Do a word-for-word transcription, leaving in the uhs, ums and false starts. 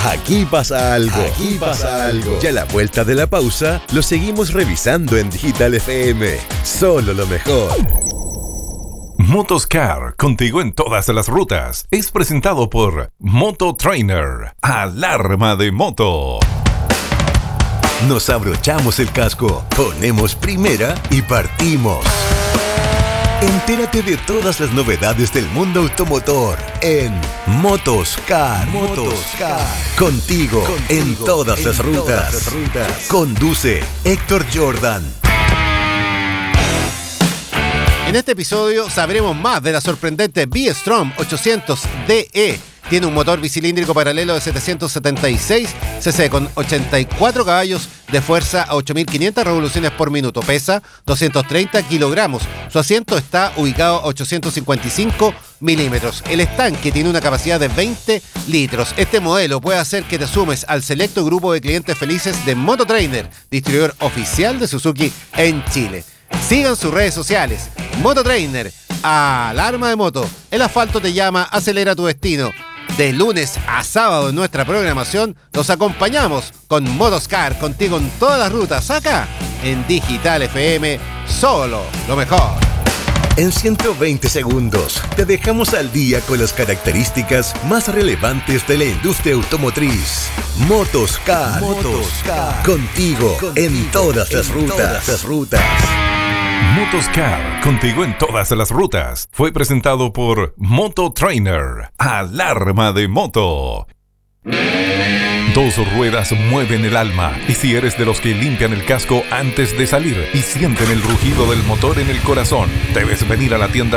Aquí pasa algo. Aquí pasa algo. Y a la vuelta de la pausa, lo seguimos revisando en Digital F M. Solo lo mejor. Motoscar, contigo en todas las rutas. Es presentado por Moto Trainer. Alarma de moto. Nos abrochamos el casco, ponemos primera y partimos. Entérate de todas las novedades del mundo automotor en Motoscar. Motoscar. Contigo, Contigo en todas, en las, rutas. todas las rutas. Conduce Héctor Jordan. En este episodio sabremos más de la sorprendente V-Strom ochocientos D E. Tiene un motor bicilíndrico paralelo de setecientos setenta y seis cc con ochenta y cuatro caballos de fuerza a ocho mil quinientas revoluciones por minuto. Pesa doscientos treinta kilogramos. Su asiento está ubicado a ochocientos cincuenta y cinco milímetros. El estanque tiene una capacidad de veinte litros. Este modelo puede hacer que te sumes al selecto grupo de clientes felices de Moto Trainer, distribuidor oficial de Suzuki en Chile. Sigan sus redes sociales. Moto Trainer, alarma de moto. El asfalto te llama, acelera tu destino. De lunes a sábado en nuestra programación los acompañamos con Motoscar, contigo en todas las rutas, acá en Digital F M, solo lo mejor. En ciento veinte segundos te dejamos al día con las características más relevantes de la industria automotriz. Motoscar, Motoscar. Contigo, contigo en todas las en rutas. Todas las rutas. Motoscar, contigo en todas las rutas. Fue presentado por Moto Trainer. Alarma de moto. Dos ruedas mueven el alma. Y si eres de los que limpian el casco antes de salir y sienten el rugido del motor en el corazón, debes venir a la tienda